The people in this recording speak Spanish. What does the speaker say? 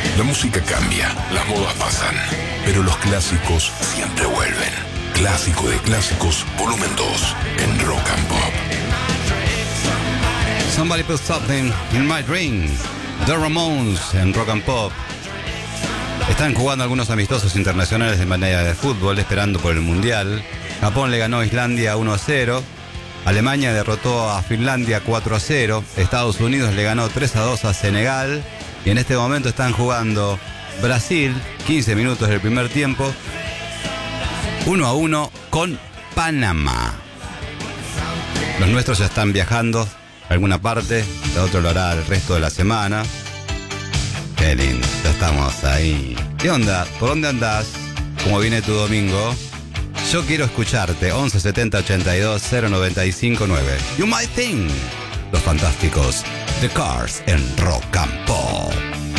La música cambia, las modas pasan, pero los clásicos siempre vuelven. Clásico de clásicos, volumen 2, en Rock and Pop. Somebody Put Something in My Drink. The Ramones en Rock and Pop. Están jugando algunos amistosos internacionales de manera de fútbol, esperando por el Mundial. Japón le ganó a Islandia 1-0. Alemania derrotó a Finlandia 4-0. Estados Unidos le ganó 3-2 a Senegal. Y en este momento están jugando Brasil, 15 minutos del primer tiempo, 1-1 con Panamá. Los nuestros ya están viajando a alguna parte, el otro lo hará el resto de la semana. Qué lindo, ya estamos ahí. ¿Qué onda? ¿Por dónde andás? ¿Cómo viene tu domingo? Yo quiero escucharte. 11 70 82 095 9. You Might Think. Los Fantásticos, The Cars en Rock and Pop.